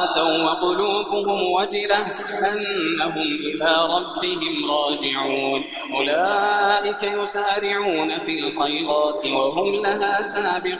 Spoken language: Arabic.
وآتوا وقلوبهم وجلة أنهم إلى ربهم راجعون أولئك يسارعون في الخيرات وهم لها سابقون